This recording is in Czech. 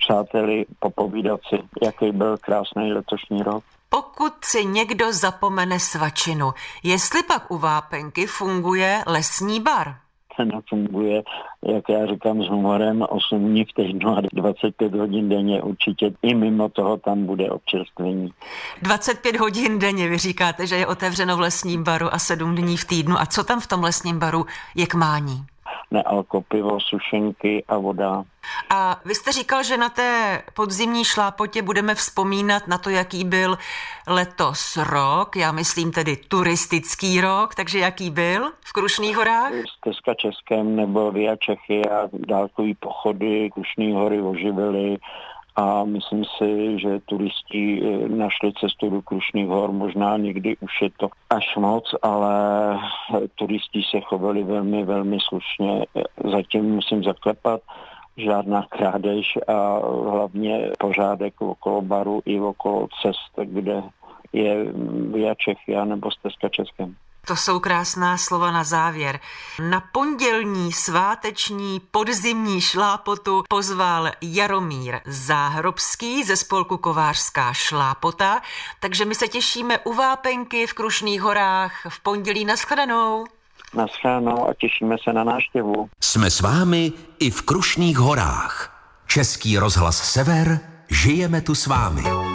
přáteli popovídat si, jaký byl krásný letošní rok. Pokud si někdo zapomene svačinu, jestli pak u Vápenky funguje lesní bar? Ten funguje, jak já říkám s humorem, 8 dní v týdnu a 25 hodin denně určitě. I mimo toho tam bude občerstvení. 25 hodin denně, vy říkáte, že je otevřeno v lesním baru a 7 dní v týdnu. A co tam v tom lesním baru je k mání? Nealko, pivo, sušenky a voda. A vy jste říkal, že na té podzimní šlápotě budeme vzpomínat na to, jaký byl letos rok, já myslím tedy turistický rok, takže jaký byl v Krušných horách? Stezka Českém nebo Via Čechy a dálkový pochody Krušné hory oživily a myslím si, že turisti našli cestu do Krušných hor, možná někdy už je to až moc, ale turisti se chovali velmi, velmi slušně. Zatím musím zaklepat, žádná krádež a hlavně pořádek okolo baru i okolo cest, kde je Via Čechy nebo Stezka Českém. To jsou krásná slova na závěr. Na pondělní sváteční podzimní šlápotu pozval Jaromír Záhrobský ze spolku Kovářská šlápota, takže my se těšíme u Vápenky v Krušných horách v pondělí. Naschledanou. Naschledanou a těšíme se na návštěvu. Jsme s vámi i v Krušných horách. Český rozhlas Sever, žijeme tu s vámi.